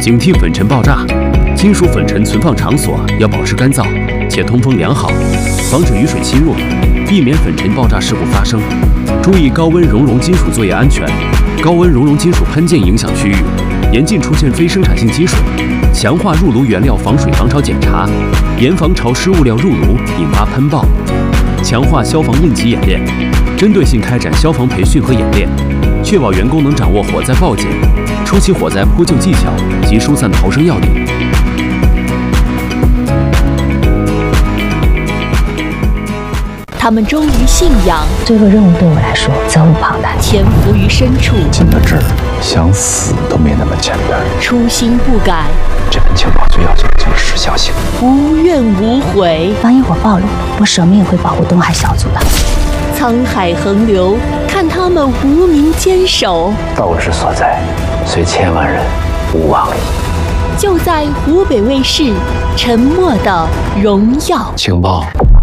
警惕粉尘爆炸。金属粉尘存放场所要保持干燥且通风良好，防止雨水侵入，避免粉尘爆炸事故发生。注意高温熔融金属作业安全，高温熔融金属喷溅影响区域，严禁出现非生产性积水。强化入炉原料防水防潮检查，严防潮湿物料入炉引发喷爆。强化消防应急演练，针对性开展消防培训和演练，确保员工能掌握火灾报警、初期火灾扑救技巧及疏散逃生要点。 他们忠于信仰， 这个任务对我来说责无旁贷， 潜伏于深处， 进到这儿，想死都没那么简单。 初心不改， 这份情报最要紧的就是时效性， 无怨无悔。 当一伙暴露，我舍命也会保护东海小组的。 沧海横流，看他们无名坚守。 道之所在，虽千万人，吾往矣。 就在湖北卫视《沉默的荣耀》。 情报。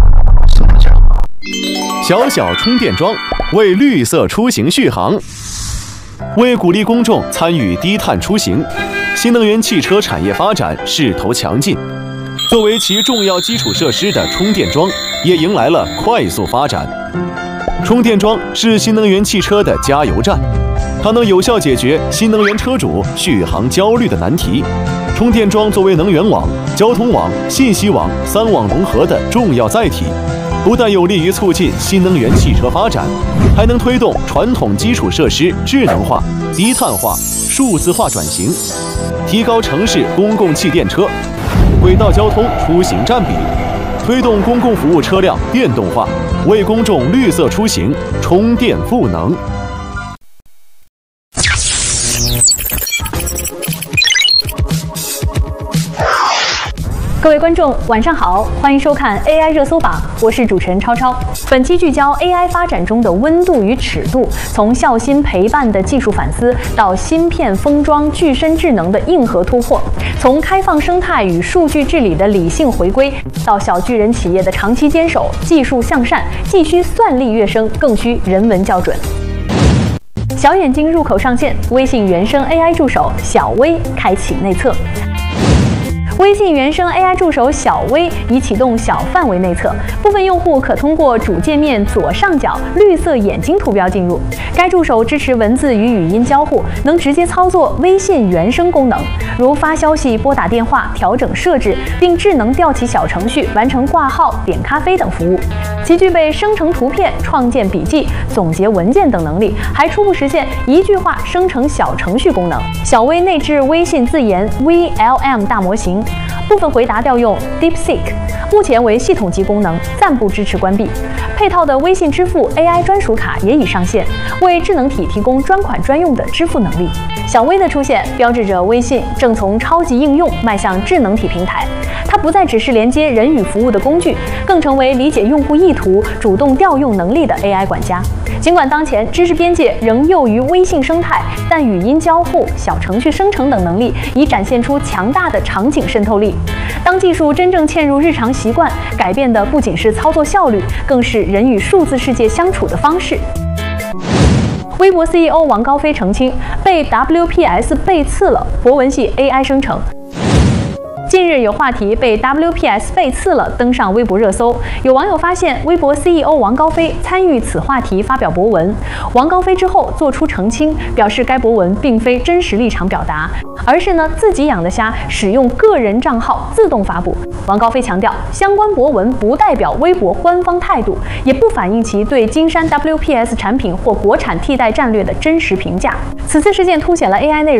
小小充电桩为绿色出行续航。为鼓励公众参与低碳出行，新能源汽车产业发展势头强劲。作为其重要基础设施的充电桩，也迎来了快速发展。充电桩是新能源汽车的加油站，它能有效解决新能源车主续航焦虑的难题。充电桩作为能源网、交通网、信息网3网融合的重要载体，不但有利于促进新能源汽车发展，还能推动传统基础设施智能化、低碳化、数字化转型，提高城市公共汽电车、轨道交通出行占比，推动公共服务车辆电动化，为公众绿色出行充电赋能。 各位观众，晚上好，欢迎收看 AI 热搜榜，我是主持人超超。本期聚焦 AI 发展中的温度与尺度，从孝心陪伴的技术反思，到芯片封装具身智能的硬核突破；从开放生态与数据治理的理性回归，到小巨人企业的长期坚守，技术向善，既需算力跃升，更需人文校准。小眼睛入口上线，微信原生 AI 助手小微开启内测。微信原生 AI 助手小微已启动小范围内测，部分用户可通过主界面左上角绿色眼睛图标进入。该助手支持文字与语音交互，能直接操作微信原生功能，如发消息、拨打电话、调整设置，并智能调起小程序完成挂号、点咖啡等服务。其具备生成图片、创建笔记、总结文件等能力，还初步实现一句话生成小程序功能。小微内置微信自研 VLM 大模型，部分回答调用 DeepSeek， 目前为系统级功能，暂不支持关闭。配套的微信支付 AI 专属卡也已上线，为智能体提供专款专用的支付能力。小微的出现标志着微信正从超级应用迈向智能体平台，它不再只是连接人与服务的工具，更成为理解用户意图、主动调用能力的 AI 管家。尽管当前知识边界仍囿于微信生态，但语音交互、小程序生成等能力已展现出强大的场景渗透力。当技术真正嵌入日常习惯，改变的不仅是操作效率，更是人与数字世界相处的方式。微博 CEO 王高飞澄清，被 WPS 背刺了，博文系 AI 生成。近日有话题被 WPS 背刺了登上微博热搜，有网友发现微博 CEO 王高飞参与此话题发表博文，王高飞之后做出澄清，表示该博文并非真实立场表达，而是自己养的虾使用个人账号自动发布。王高飞强调，相关博文不代表微博官方态度，也不反映其对金山 WPS 产品或国产替代战略的真实评价。此次事件凸显了 AI 内容